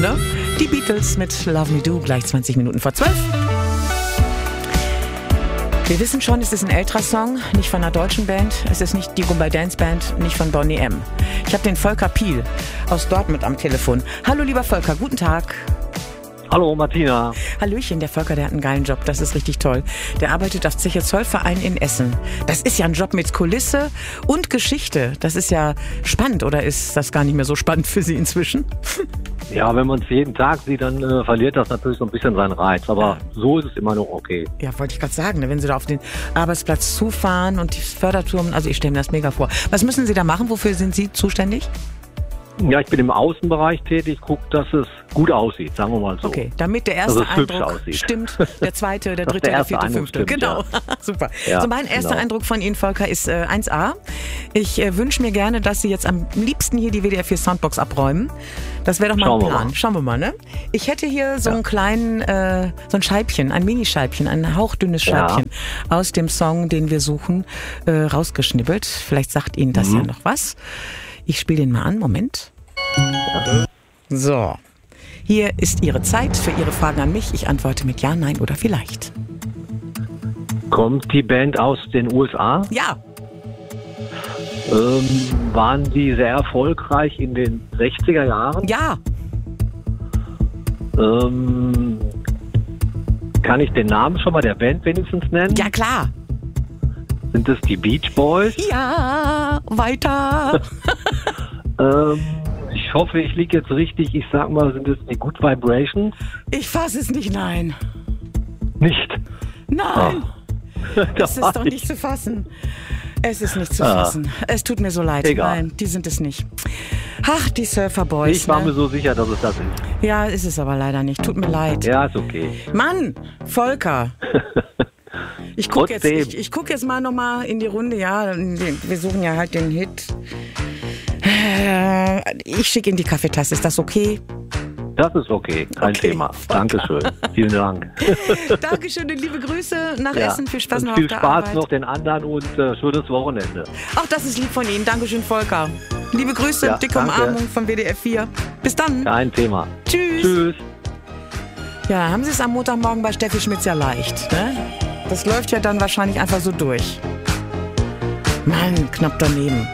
Ne? Die Beatles mit Love Me Do, gleich 20 Minuten vor 12. Wir wissen schon, es ist ein älterer Song, nicht von einer deutschen Band. Es ist nicht die Goodbye Dance Band, nicht von Boney M. Ich habe den Volker Piel aus Dortmund am Telefon. Hallo lieber Volker, guten Tag. Hallo Martina. Hallöchen, der Volker, der hat einen geilen Job, das ist richtig toll. Der arbeitet auf Zeche Zollverein in Essen. Das ist ja ein Job mit Kulisse und Geschichte. Das ist ja spannend, oder ist das gar nicht mehr so spannend für Sie inzwischen? Ja, wenn man es jeden Tag sieht, dann verliert das natürlich so ein bisschen seinen Reiz. Aber so ist es immer noch okay. Ja, wollte ich gerade sagen, ne? Wenn Sie da auf den Arbeitsplatz zufahren und die Förderturm, also ich stelle mir das mega vor. Was müssen Sie da machen? Wofür sind Sie zuständig? Ja, ich bin im Außenbereich tätig, gucke, dass es gut aussieht, sagen wir mal so. Okay, damit der erste Eindruck aussieht. Stimmt, der zweite, der dritte, der vierte, fünfte. Stimmt, genau, ja. Super. Ja, so mein erster Eindruck von Ihnen, Volker, ist 1A. Ich wünsche mir gerne, dass Sie jetzt am liebsten hier die WDR 4 Soundbox abräumen. Das wäre doch mal ein Plan. Schauen wir mal, ne? Ich hätte hier so einen kleinen, so ein Scheibchen, ein Minischeibchen, ein hauchdünnes Scheibchen aus dem Song, den wir suchen, rausgeschnibbelt. Vielleicht sagt Ihnen das ja noch was. Ich spiele den mal an, Moment. So, hier ist Ihre Zeit für Ihre Fragen an mich. Ich antworte mit Ja, Nein oder vielleicht. Kommt die Band aus den USA? Ja. Waren die sehr erfolgreich in den 60er Jahren? Ja. Kann ich den Namen schon mal der Band wenigstens nennen? Ja, klar. Sind es die Beach Boys? Ja, weiter. Ich hoffe, ich liege jetzt richtig. Ich sag mal, sind es die Good Vibrations? Ich fasse es nicht, nein. Nicht? Nein. Das ist doch nicht zu fassen. Es ist nicht zu fassen. Es tut mir so leid. Egal. Nein, die sind es nicht. Ach, die Surfer Boys. Ich war mir so sicher, dass es das ist. Ja, ist es aber leider nicht. Tut mir leid. Ja, ist okay. Mann, Volker. Ich gucke Trotzdem. ich guck jetzt mal nochmal in die Runde. Ja, wir suchen ja halt den Hit. Ich schicke Ihnen die Kaffeetasse. Ist das okay? Das ist okay, kein Thema. Dankeschön. Vielen Dank. Dankeschön und liebe Grüße nach Essen. Viel Spaß und noch viel auf der Spaß Arbeit. noch den anderen und schönes Wochenende. Auch das ist lieb von Ihnen. Dankeschön, Volker. Liebe Grüße, Ja, dicke danke. Umarmung von WDR 4. Bis dann. Kein Thema. Tschüss. Tschüss. Ja, haben Sie es am Montagmorgen bei Steffi Schmitz ja leicht, ne? Das läuft ja dann wahrscheinlich einfach so durch. Mann, knapp daneben.